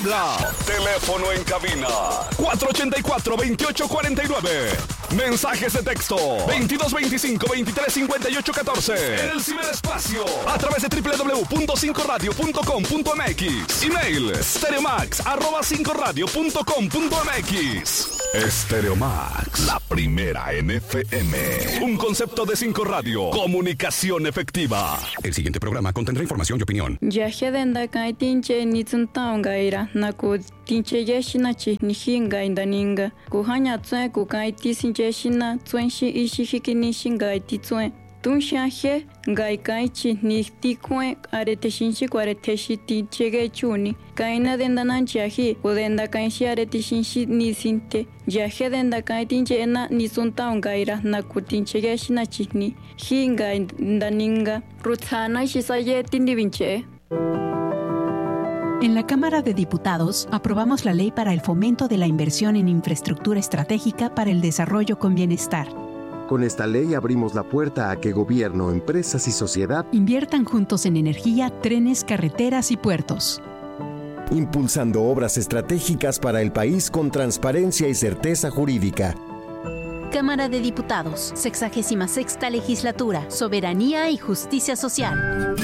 habla. Teléfono en cabina 484-2849. Mensajes de texto 2225-2358-14. En el ciberespacio a través de www.5radio.com.mx. Email stereomax@5radio.com.mx. Stereomax, la primera en FM. Un concepto de 5 Radio. Comunicación efectiva. El siguiente programa contendrá información y opinión. Yahedenda kai tinche ni tsuntaonga ira naku tinche yeshinachi ni hinga indaninga kuhanya tsue ku kai tisinche shina tsuenshi ishihikini shinga itsue tunshahe ngai kaichi ni tikue arete shinshi arete shiti chege chuni kaina denda nanchahi udenda kainshi arete shinshi ni sinte yahe denda kai tinche ena ni tsuntaonga ira naku tinche yeshinachi ni hinga indaninga rutsana shisaye tindivinche. En la Cámara de Diputados aprobamos la Ley para el Fomento de la Inversión en Infraestructura Estratégica para el Desarrollo con Bienestar. Con esta ley abrimos la puerta a que gobierno, empresas y sociedad inviertan juntos en energía, trenes, carreteras y puertos. Impulsando obras estratégicas para el país con transparencia y certeza jurídica. Cámara de Diputados, 66ª Legislatura, Soberanía y Justicia Social.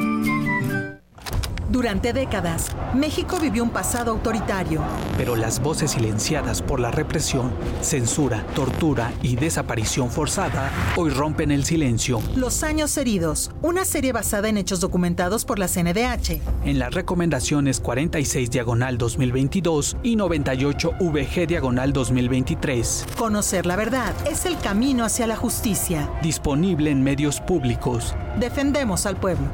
Durante décadas, México vivió un pasado autoritario. Pero las voces silenciadas por la represión, censura, tortura y desaparición forzada hoy rompen el silencio. Los años heridos, una serie basada en hechos documentados por la CNDH. En las recomendaciones 46/2022 y 98/VG/2023. Conocer la verdad es el camino hacia la justicia. Disponible en medios públicos. Defendemos al pueblo.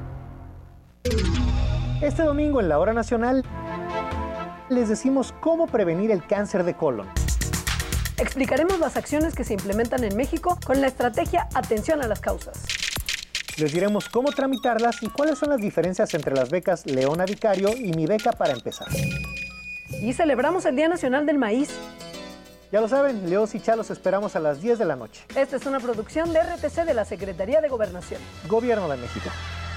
Este domingo en la Hora Nacional les decimos cómo prevenir el cáncer de colon. Explicaremos las acciones que se implementan en México con la estrategia Atención a las Causas. Les diremos cómo tramitarlas y cuáles son las diferencias entre las becas Leona Vicario y Mi Beca para Empezar. Y celebramos el Día Nacional del Maíz. Ya lo saben, Leos y Chalos esperamos a las 10 de la noche. Esta es una producción de RTC de la Secretaría de Gobernación. Gobierno de México.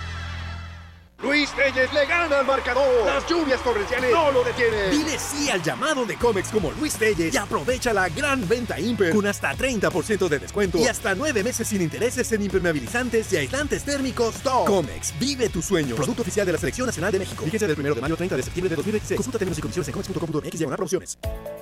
Luis Telles le gana al marcador. Las lluvias torrenciales no lo detienen. Dile sí al llamado de Comex como Luis Telles y aprovecha la gran venta Imper con hasta 30% de descuento y hasta 9 meses sin intereses en impermeabilizantes y aislantes térmicos TOP. Comex, vive tu sueño. Producto oficial de la Selección Nacional de México. Vigencia del 1 de mayo al 30 de septiembre de 2026. Consulta términos y condiciones en comex.com.mx/promociones.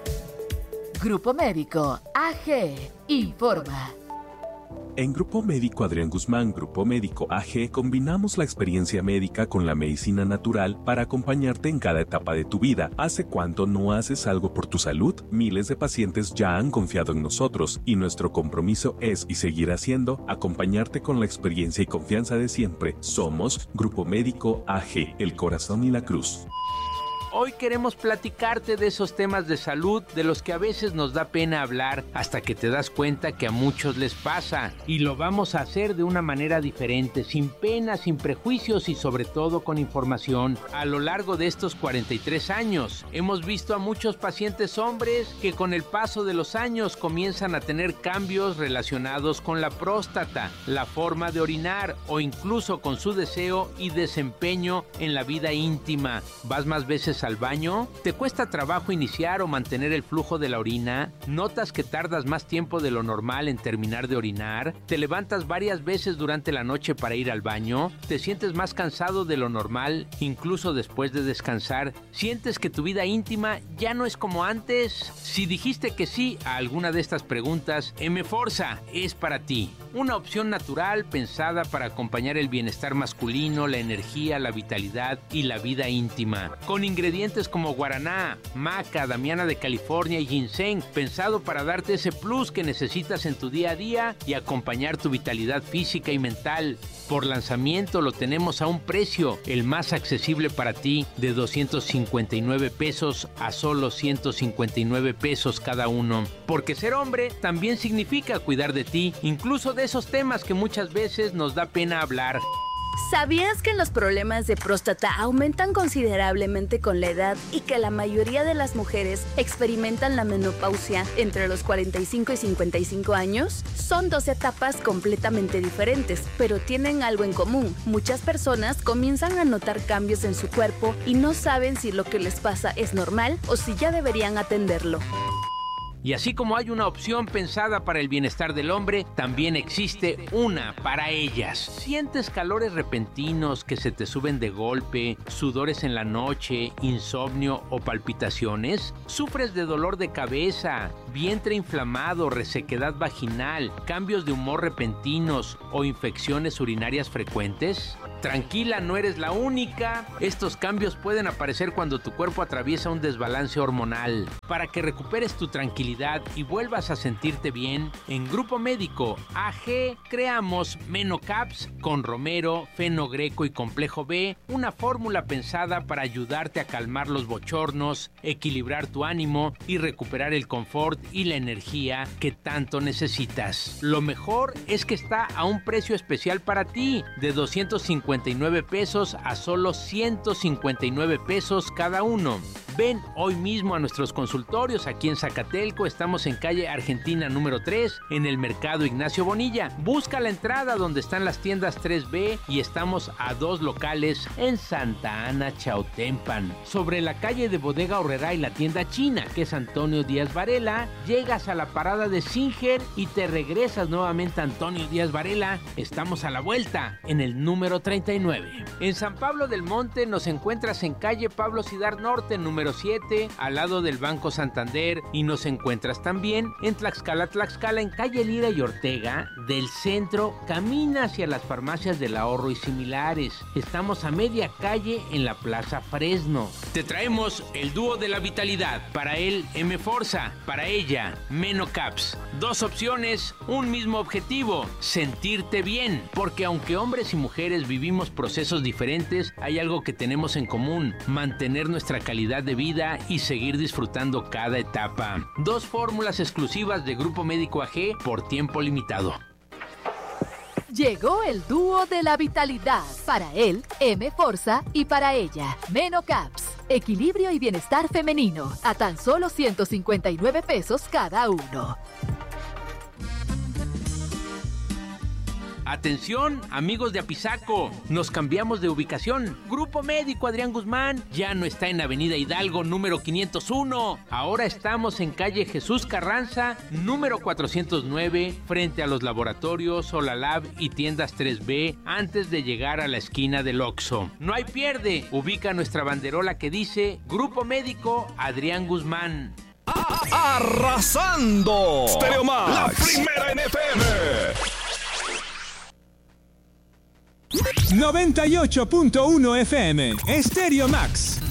Grupo Médico AG informa. En Grupo Médico Adrián Guzmán, Grupo Médico AG, combinamos la experiencia médica con la medicina natural para acompañarte en cada etapa de tu vida. ¿Hace cuánto no haces algo por tu salud? Miles de pacientes ya han confiado en nosotros y nuestro compromiso es y seguirá siendo acompañarte con la experiencia y confianza de siempre. Somos Grupo Médico AG, el corazón y la cruz. Hoy queremos platicarte de esos temas de salud de los que a veces nos da pena hablar hasta que te das cuenta que a muchos les pasa. Y lo vamos a hacer de una manera diferente, sin pena, sin prejuicios y sobre todo con información. A lo largo de estos 43 años hemos visto a muchos pacientes hombres que con el paso de los años comienzan a tener cambios relacionados con la próstata, la forma de orinar o incluso con su deseo y desempeño en la vida íntima. ¿Vas más veces al baño? ¿Te cuesta trabajo iniciar o mantener el flujo de la orina? ¿Notas que tardas más tiempo de lo normal en terminar de orinar? ¿Te levantas varias veces durante la noche para ir al baño? ¿Te sientes más cansado de lo normal, incluso después de descansar? ¿Sientes que tu vida íntima ya no es como antes? Si dijiste que sí a alguna de estas preguntas, M-Forza es para ti. Una opción natural pensada para acompañar el bienestar masculino, la energía, la vitalidad y la vida íntima. Con ingredientes como guaraná, maca, damiana de California y ginseng, pensado para darte ese plus que necesitas en tu día a día y acompañar tu vitalidad física y mental. Por lanzamiento lo tenemos a un precio, el más accesible para ti, de 259 pesos a solo 159 pesos cada uno. Porque ser hombre también significa cuidar de ti, incluso de esos temas que muchas veces nos da pena hablar. ¿Sabías que los problemas de próstata aumentan considerablemente con la edad y que la mayoría de las mujeres experimentan la menopausia entre los 45 y 55 años? Son 2 etapas completamente diferentes, pero tienen algo en común. Muchas personas comienzan a notar cambios en su cuerpo y no saben si lo que les pasa es normal o si ya deberían atenderlo. Y así como hay una opción pensada para el bienestar del hombre, también existe una para ellas. ¿Sientes calores repentinos que se te suben de golpe, sudores en la noche, insomnio o palpitaciones? ¿Sufres de dolor de cabeza, vientre inflamado, resequedad vaginal, cambios de humor repentinos o infecciones urinarias frecuentes? Tranquila, no eres la única. Estos cambios pueden aparecer cuando tu cuerpo atraviesa un desbalance hormonal. Para que recuperes tu tranquilidad y vuelvas a sentirte bien, en Grupo Médico AG creamos Menocaps con romero, fenogreco y complejo B, una fórmula pensada para ayudarte a calmar los bochornos, equilibrar tu ánimo y recuperar el confort y la energía que tanto necesitas. Lo mejor es que está a un precio especial para ti, de 259 pesos a solo 159 pesos cada uno. Ven hoy mismo a nuestros consultorios aquí en Zacatelco. Estamos en calle Argentina número 3, en el Mercado Ignacio Bonilla. Busca la entrada donde están las tiendas 3B y estamos a 2 locales en Santa Ana, Chautempan. Sobre la calle de Bodega Horrera y la tienda china, que es Antonio Díaz Varela, llegas a la parada de Singer y te regresas nuevamente a Antonio Díaz Varela. Estamos a la vuelta en el número 39. En San Pablo del Monte nos encuentras en calle Pablo Cidar Norte, número 7, al lado del Banco Santander, y nos encuentras también en Tlaxcala, en calle Lira y Ortega. Del centro, camina hacia las farmacias del Ahorro y similares. Estamos a media calle en la Plaza Fresno. Te traemos el dúo de la vitalidad. Para él, M-Forza. Para ella, Menocaps. 2 opciones, un mismo objetivo: sentirte bien. Porque aunque hombres y mujeres vivimos procesos diferentes, hay algo que tenemos en común: mantener nuestra calidad de vida y seguir disfrutando cada etapa. 2 fórmulas exclusivas de Grupo Médico AG por tiempo limitado. Llegó el dúo de la vitalidad. Para él, M-Forza, y para ella, Menocaps. Equilibrio y bienestar femenino, a tan solo 159 pesos cada uno. Atención, amigos de Apizaco, nos cambiamos de ubicación. Grupo Médico Adrián Guzmán ya no está en Avenida Hidalgo número 501. Ahora estamos en calle Jesús Carranza, número 409, frente a los laboratorios Solalab y tiendas 3B, antes de llegar a la esquina del Oxxo. No hay pierde, ubica nuestra banderola que dice Grupo Médico Adrián Guzmán. ¡Arrasando! Stereo Max, la primera en FM. 98.1 FM, Stereo Max.